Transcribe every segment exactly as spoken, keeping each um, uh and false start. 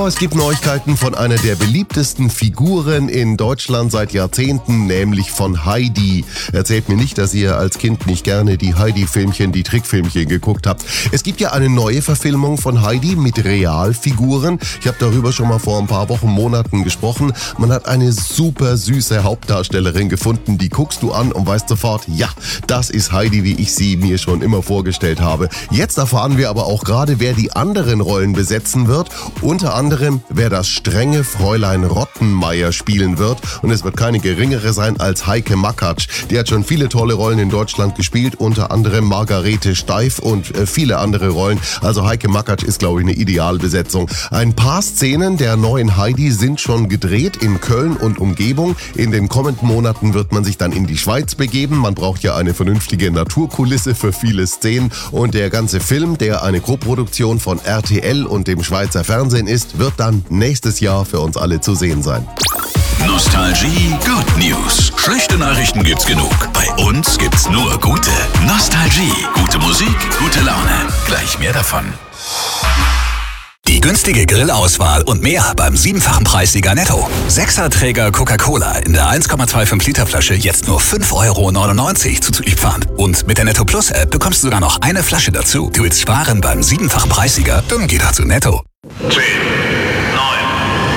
Genau, es gibt Neuigkeiten von einer der beliebtesten Figuren in Deutschland seit Jahrzehnten, nämlich von Heidi. Erzählt mir nicht, dass ihr als Kind nicht gerne die Heidi-Filmchen, die Trickfilmchen geguckt habt. Es gibt ja eine neue Verfilmung von Heidi mit Realfiguren. Ich habe darüber schon mal vor ein paar Wochen, Monaten gesprochen. Man hat eine super süße Hauptdarstellerin gefunden, die guckst du an und weißt sofort, ja, das ist Heidi, wie ich sie mir schon immer vorgestellt habe. Jetzt erfahren wir aber auch gerade, wer die anderen Rollen besetzen wird. Unter anderem, wer das strenge Fräulein Rottenmeier spielen wird. Und es wird keine geringere sein als Heike Makatsch. Die hat schon viele tolle Rollen in Deutschland gespielt, unter anderem Margarete Steif und äh, viele andere Rollen. Also Heike Makatsch ist, glaube ich, eine Idealbesetzung. Ein paar Szenen der neuen Heidi sind schon gedreht in Köln und Umgebung. In den kommenden Monaten wird man sich dann in die Schweiz begeben. Man braucht ja eine vernünftige Naturkulisse für viele Szenen. Und der ganze Film, der eine Koproduktion von R T L und dem Schweizer Fernsehen ist, wird dann nächstes Jahr für uns alle zu sehen sein. Nostalgie Good News. Schlechte Nachrichten gibt's genug. Bei uns gibt's nur gute. Nostalgie. Gute Musik, gute Laune. Gleich mehr davon. Die günstige Grillauswahl und mehr beim siebenfachen Preissieger Netto. Sechserträger Coca-Cola in der eins Komma fünfundzwanzig Liter Flasche jetzt nur fünf Euro neunundneunzig zuzüglich Pfand. Und mit der Netto Plus App bekommst du sogar noch eine Flasche dazu. Du willst sparen beim siebenfachen Preissieger? Dann geh doch zu Netto. zehn, neun,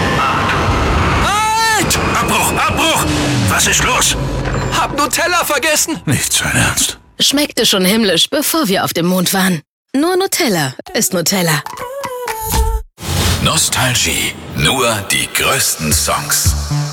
acht. Halt! Abbruch, Abbruch! Was ist los? Hab Nutella vergessen. Nicht sein Ernst. Schmeckte schon himmlisch, bevor wir auf dem Mond waren. Nur Nutella ist Nutella. Nostalgie. Nur die größten Songs.